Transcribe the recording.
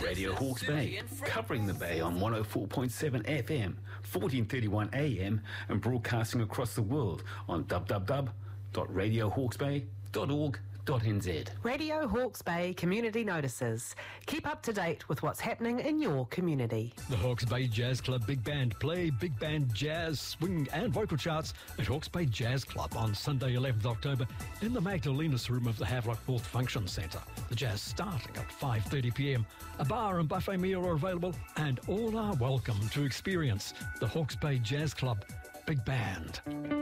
Radio Hawke's Bay, covering the Bay on 104.7 FM, 1431 AM, and broadcasting across the world on www.radiohawksbay.org.nz. Radio Hawke's Bay Community Notices. Keep up to date with what's happening in your community. The Hawke's Bay Jazz Club Big Band play big band jazz, swing and vocal charts at Hawke's Bay Jazz Club on Sunday 11th October in the Magdalena's room of the Havelock North Function Centre. The jazz starting at 5:30pm. A bar and buffet meal are available and all are welcome to experience the Hawke's Bay Jazz Club Big Band.